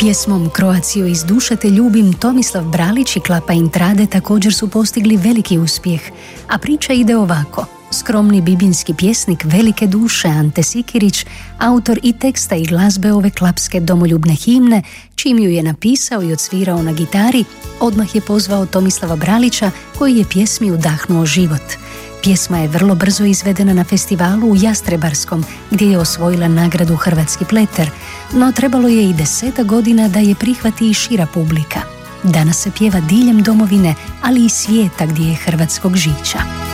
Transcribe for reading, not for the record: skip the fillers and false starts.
Pjesmom Croacio iz duše te ljubim Tomislav Bralić i Klapa Intrade također su postigli veliki uspjeh, a priča ide ovako. Skromni bibinski pjesnik velike duše Ante Sikirić, autor i teksta i glazbe ove klapske domoljubne himne, čim ju je napisao i odsvirao na gitari, odmah je pozvao Tomislava Bralića koji je pjesmi udahnuo život. Pjesma je vrlo brzo izvedena na festivalu u Jastrebarskom, gdje je osvojila nagradu Hrvatski pleter, no trebalo je i 10 godina da je prihvati i šira publika. Danas se pjeva diljem domovine, ali i svijeta gdje je hrvatskog žića.